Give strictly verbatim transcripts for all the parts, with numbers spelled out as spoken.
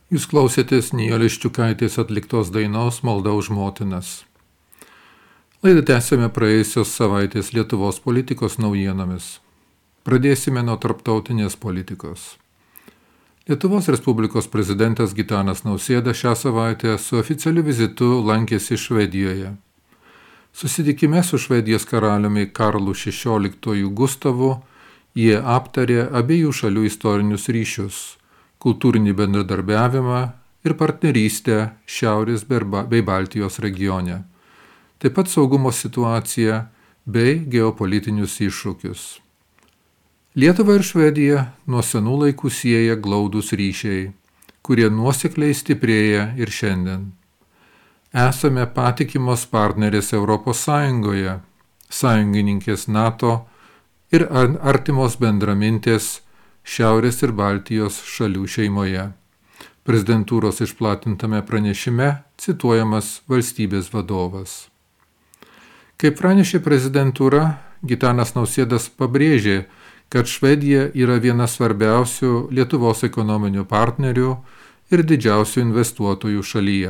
Jūs klausėtės Nijolės Ščiukaitės atliktos dainos Malda už motinas. Laidą tęsėme praėjusios savaitės Lietuvos politikos naujienomis. Pradėsime nuo tarptautinės politikos. Lietuvos Respublikos prezidentas Gitanas Nausėda šią savaitę su oficialiu vizitu lankėsi Švedijoje. Susitikime su Švedijos karaliumi Karlu šešioliktuoju Gustavu jie aptarė abiejų šalių istorinius ryšius, kultūrinį bendradarbiavimą ir partnerystę Šiaurės bei Baltijos regione, taip pat saugumo situaciją bei geopolitinius iššūkius. Lietuvą ir Švediją nuo senų laikų sieja glaudūs ryšiai, kurie nuosekliai stiprėja ir šiandien. Esame patikimos partnerės Europos Sąjungoje, sąjungininkės NATO ir artimos bendramintės Šiaurės ir Baltijos šalių šeimoje. Prezidentūros išplatintame pranešime cituojamas valstybės vadovas. Kaip pranešė prezidentūra, Gitanas Nausėdas pabrėžė, kad Švedija yra viena svarbiausių Lietuvos ekonominių partnerių ir didžiausių investuotojų šalyje.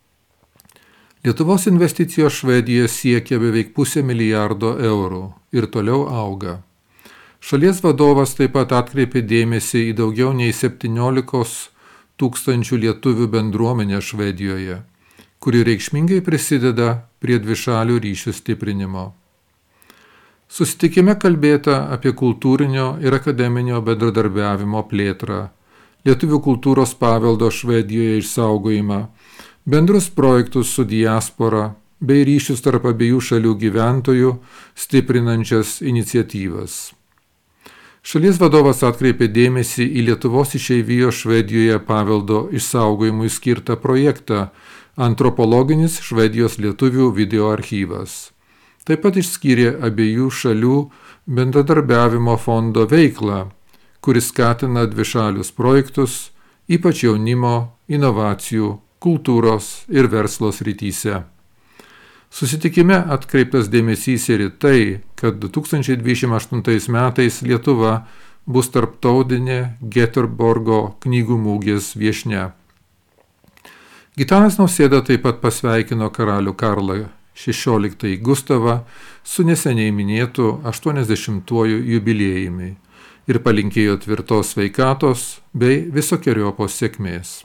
Lietuvos investicijos Švedijoje siekia beveik pusę milijardo eurų ir toliau auga. Šalies vadovas taip pat atkreipė dėmesį į daugiau nei septyniolikos tūkstančių lietuvių bendruomenę Švedijoje, kuri reikšmingai prisideda prie dvišalių ryšių stiprinimo. Susitikime kalbėta apie kultūrinio ir akademinio bendradarbiavimo plėtrą, lietuvių kultūros paveldo Švedijoje išsaugojimą, bendrus projektus su diaspora bei ryšius tarp abiejų šalių gyventojų stiprinančias iniciatyvas. Šalies vadovas atkreipė dėmesį į Lietuvos išeivijos Švedijoje paveldo išsaugojimui skirtą projektą Antropologinis Švedijos lietuvių videoarchyvas. Taip pat išskyrė abiejų šalių bendradarbiavimo fondo veiklą, kuris skatina dvišalius projektus, ypač jaunimo, inovacijų, kultūros ir verslo srityse. Susitikime atkreiptas dėmesys ir į tai, kad du tūkstančiai dvidešimt aštuntais metais Lietuva bus tarptautinė Göteborgo knygų mugės viešnia. Gitanas Nausėda taip pat pasveikino karalių Karlą šešioliktąjį Gustavą su neseniai minėtu aštuoniasdešimtuoju jubiliejumi ir palinkėjo tvirtos sveikatos bei visokeriopos sėkmės.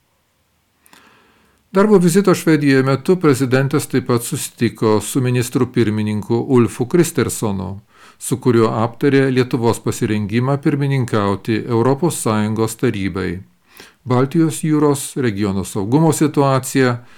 Darbo vizito Švedijoje metu prezidentas taip pat susitiko su ministru pirmininku Ulfu Kristersonu, su kuriuo aptarė Lietuvos pasirengimą pirmininkauti Europos Sąjungos tarybai, Baltijos jūros regiono saugumo situaciją